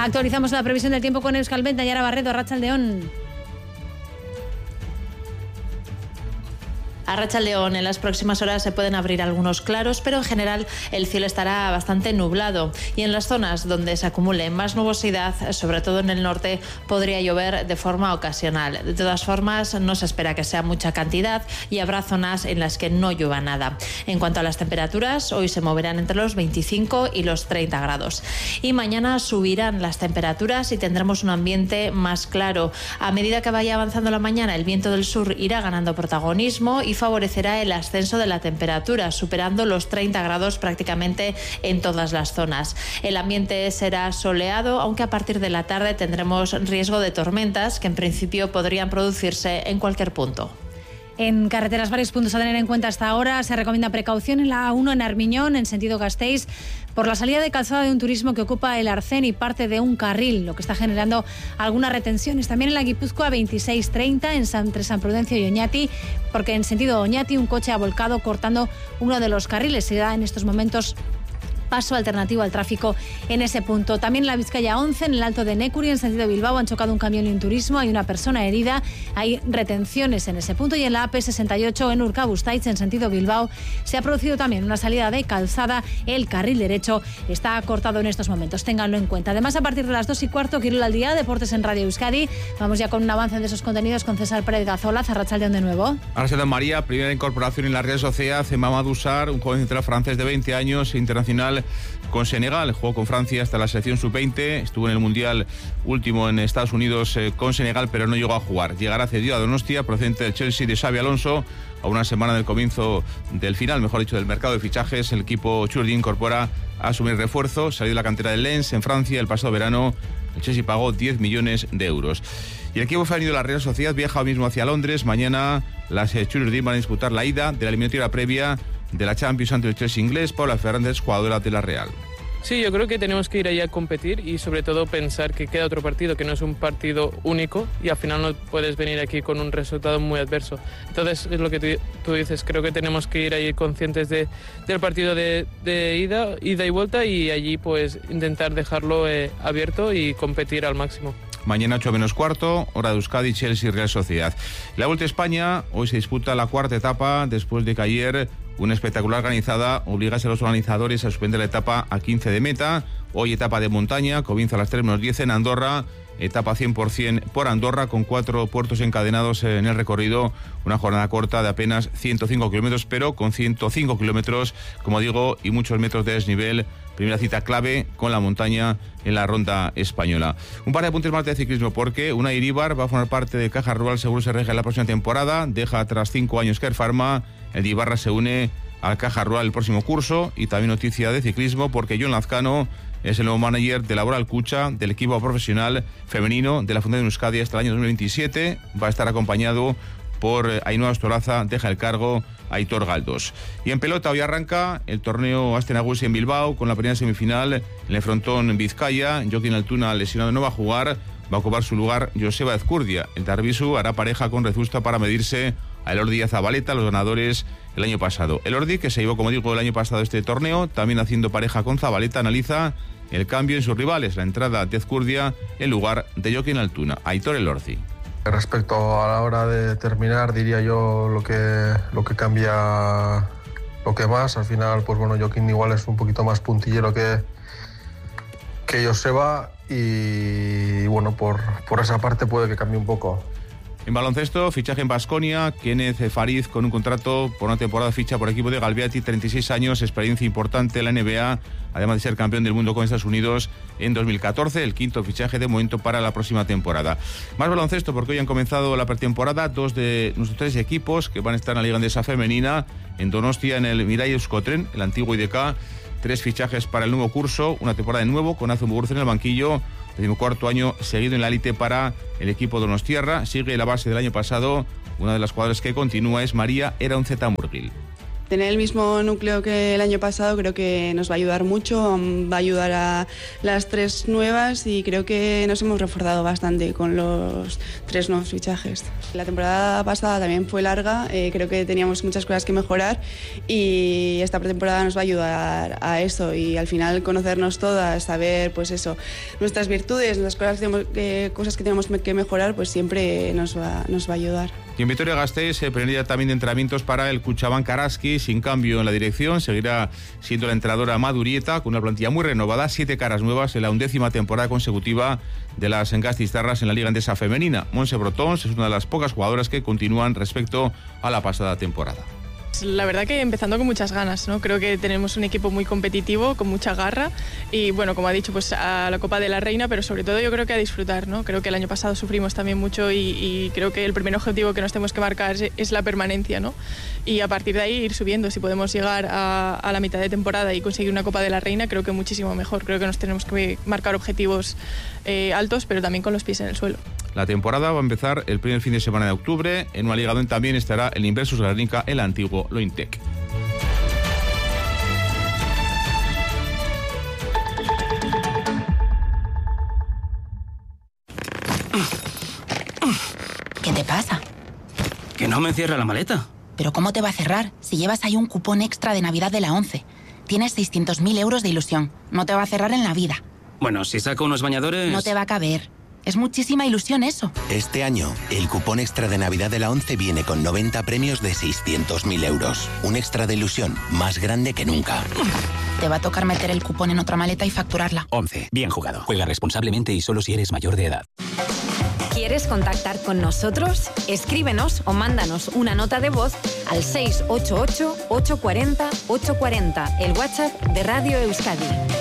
Actualizamos la previsión del tiempo con Euskalmet. Nayara Barredo, arratsaldeon. Arratsaldeon, en las próximas horas se pueden abrir algunos claros, pero en general el cielo estará bastante nublado y en las zonas donde se acumule más nubosidad, sobre todo en el norte, podría llover de forma ocasional. De todas formas, no se espera que sea mucha cantidad y habrá zonas en las que no llueva nada. En cuanto a las temperaturas, hoy se moverán entre los 25 y los 30 grados. Y mañana subirán las temperaturas y tendremos un ambiente más claro. A medida que vaya avanzando la mañana, el viento del sur irá ganando protagonismo y favorecerá el ascenso de la temperatura, superando los 30 grados prácticamente en todas las zonas. El ambiente será soleado, aunque a partir de la tarde tendremos riesgo de tormentas que en principio podrían producirse en cualquier punto. En carreteras, varios puntos a tener en cuenta hasta ahora. Se recomienda precaución en la A1 en Armiñón, en sentido Gasteiz, por la salida de calzada de un turismo que ocupa el arcén y parte de un carril, lo que está generando algunas retenciones. También en la Guipúzcoa 2630, entre San Prudencio y Oñati, porque en sentido Oñati un coche ha volcado cortando uno de los carriles. Se da en estos momentos paso alternativo al tráfico en ese punto. También en la Vizcaya 11, en el Alto de Nécuri, en sentido Bilbao, han chocado un camión y un turismo. Hay una persona herida. Hay retenciones en ese punto. Y en la AP68, en Urkabustaiz, en sentido Bilbao, se ha producido también una salida de calzada. El carril derecho está cortado en estos momentos. Ténganlo en cuenta. Además, a partir de las 2:15, Quirol al día, Deportes en Radio Euskadi. Vamos ya con un avance de esos contenidos con César Pérez Gazola. Arratsaldeon de nuevo. Arratsaldeon, María. Primera incorporación en la Real Sociedad. Mamadou Sarr, un joven central francés de 20 años, internacional con Senegal, jugó con Francia hasta la selección sub-20, estuvo en el Mundial último en Estados Unidos con Senegal, pero no llegó a jugar. Llegará cedido a Donostia, procedente del Chelsea de Xabi Alonso, a una semana del comienzo del final, mejor dicho, del mercado de fichajes. El equipo Churdi incorpora a asumir refuerzo, salió de la cantera del Lens en Francia el pasado verano. El Chelsea pagó 10 millones de euros. Y el equipo femenino de la Real Sociedad viaja ahora mismo hacia Londres. Mañana las Churdi van a disputar la ida de la eliminatoria previa de la Champions ante el Chelsea inglés. Paula Fernández, jugadora de la Real. Sí, yo creo que tenemos que ir ahí a competir y sobre todo pensar que queda otro partido, que no es un partido único y al final no puedes venir aquí con un resultado muy adverso. Entonces es lo que tú dices, creo que tenemos que ir ahí conscientes del partido de ida y vuelta y allí pues intentar dejarlo abierto y competir al máximo. Mañana 8:15, hora de Euskadi, Chelsea y Real Sociedad. La Vuelta a España, hoy se disputa la cuarta etapa, después de que ayer una espectacular organizada obligase a los organizadores a suspender la etapa a 15 de meta. Hoy etapa de montaña, comienza a las 3:10 en Andorra, etapa 100% por Andorra, con 4 puertos encadenados en el recorrido. Una jornada corta de apenas 105 kilómetros, pero con 105 kilómetros, como digo, y muchos metros de desnivel. Primera cita clave con la montaña en la ronda española. Un par de apuntes más de ciclismo, porque Unai Iribar va a formar parte de Caja Rural Seguros RG en la próxima temporada. Deja tras 5 años Care Pharma. El de Ibarra se une al Caja Rural el próximo curso. Y también noticia de ciclismo, porque Jon Lazcano es el nuevo manager de Laboral Cucha, del equipo profesional femenino de la Fundación Euskadi hasta el año 2027. Va a estar acompañado por Ainhoa Ostolaza, deja el cargo Aitor Galdos. Y en pelota hoy arranca el torneo Aste Nagusi en Bilbao con la primera semifinal en el frontón en Vizcaya. Jokin Altuna, lesionado, no va a jugar, va a ocupar su lugar Joseba Ezcurdia. El Tarbisu hará pareja con Rezusta para medirse a Elordi y a Zabaleta, los ganadores el año pasado. Elordi, que se llevó, como digo, el año pasado este torneo, también haciendo pareja con Zabaleta, analiza el cambio en sus rivales, la entrada de Ezcurdia en lugar de Jokin Altuna. Aitor Elordi. Respecto a la hora de terminar, diría yo lo que cambia, lo que más, al final, pues bueno, Jokin igual es un poquito más puntillero que Joseba y bueno, por esa parte puede que cambie un poco. En baloncesto, fichaje en Baskonia, Kenneth Fariz con un contrato por una temporada, ficha por equipo de Galbiati, 36 años, experiencia importante en la NBA, además de ser campeón del mundo con Estados Unidos en 2014, el quinto fichaje de momento para la próxima temporada. Más baloncesto, porque hoy han comenzado la pretemporada 2 de nuestros 3 equipos que van a estar en la Liga Endesa Femenina, en Donostia, en el Mirai Euskotren, el antiguo IDK, 3 fichajes para el nuevo curso, una temporada de nuevo con Azu Muguruza en el banquillo, 14º año seguido en la élite para el equipo donostiarra. Sigue la base del año pasado. Una de las jugadoras que continúa es María Eraunzeta Murgil. tener el mismo núcleo que el año pasado creo que nos va a ayudar mucho, va a ayudar a las 3 nuevas y creo que nos hemos reforzado bastante con los 3 nuevos fichajes. La temporada pasada también fue larga, creo que teníamos muchas cosas que mejorar y esta pretemporada nos va a ayudar a eso y al final conocernos todas, saber pues eso, nuestras virtudes, las cosas que tenemos que mejorar, pues siempre nos va a ayudar. Y en Vitoria-Gasteiz se prendría también de entrenamientos para el Cuchabank Araski, sin cambio en la dirección. Seguirá siendo la entrenadora Madurieta, con una plantilla muy renovada, 7 caras nuevas en la 11ª temporada consecutiva de las gasteiztarras en la Liga Endesa Femenina. Montse Brotons es una de las pocas jugadoras que continúan respecto a la pasada temporada. La verdad que empezando con muchas ganas, ¿no? Creo que tenemos un equipo muy competitivo, con mucha garra y bueno, como ha dicho, pues a la Copa de la Reina, pero sobre todo yo creo que a disfrutar, ¿no? Creo que el año pasado sufrimos también mucho y creo que el primer objetivo que nos tenemos que marcar es la permanencia, ¿no? Y a partir de ahí ir subiendo. Si podemos llegar a la mitad de temporada y conseguir una Copa de la Reina, creo que muchísimo mejor. Creo que nos tenemos que marcar objetivos altos, pero también con los pies en el suelo. La temporada va a empezar el primer fin de semana de octubre. En una liga donde también estará el Inversus Guernica, el antiguo Lointec. ¿Qué te pasa? Que no me cierra la maleta. ¿Pero cómo te va a cerrar si llevas ahí un cupón extra de Navidad de la 11? Tienes 600.000 euros de ilusión. No te va a cerrar en la vida. Bueno, si saco unos bañadores... No te va a caber. Es muchísima ilusión eso. Este año, el cupón extra de Navidad de la 11 viene con 90 premios de 600.000 euros. Un extra de ilusión más grande que nunca. Te va a tocar meter el cupón en otra maleta y facturarla. 11. Bien jugado. Juega responsablemente y solo si eres mayor de edad. ¿Quieres contactar con nosotros? Escríbenos o mándanos una nota de voz al 688-840-840, el WhatsApp de Radio Euskadi.